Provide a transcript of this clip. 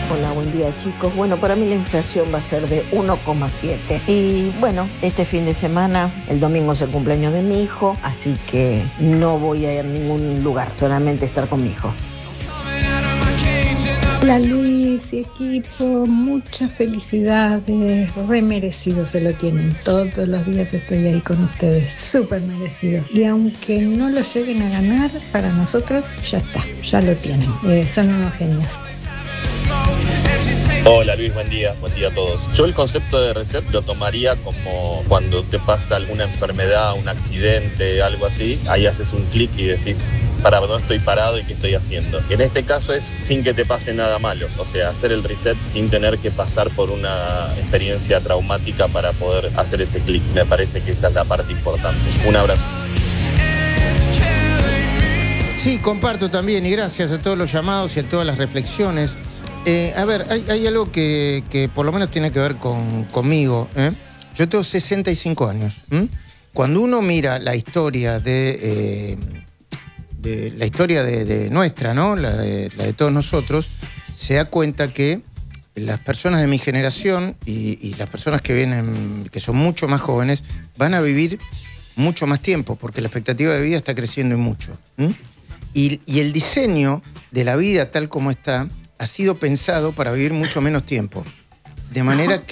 Hola, buen día chicos. Bueno, para mí la inflación va a ser de 1,7. Y bueno, este fin de semana, el domingo es el cumpleaños de mi hijo, así que no voy a ir a ningún lugar, solamente estar con mi hijo. Hola Luis y equipo, muchas felicidades, re merecido se lo tienen, todos los días estoy ahí con ustedes, súper merecido. Y aunque no lo lleguen a ganar, para nosotros ya está, ya lo tienen, son unos genios. Hola Luis, buen día a todos. Yo el concepto de reset lo tomaría como cuando te pasa alguna enfermedad, un accidente, algo así, ahí haces un clic y decís, para dónde estoy parado y qué estoy haciendo. En este caso es sin que te pase nada malo, o sea, hacer el reset sin tener que pasar por una experiencia traumática para poder hacer ese clic. Me parece que esa es la parte importante. Un abrazo. Sí, comparto también y gracias a todos los llamados y a todas las reflexiones. A ver, hay algo que por lo menos tiene que ver conmigo. Yo tengo 65 años. Cuando uno mira la historia de nuestra, ¿no? La de todos nosotros, se da cuenta que las personas de mi generación y las personas que vienen, que son mucho más jóvenes, van a vivir mucho más tiempo, porque la expectativa de vida está creciendo y mucho. Y el diseño de la vida tal como está ha sido pensado para vivir mucho menos tiempo. De manera que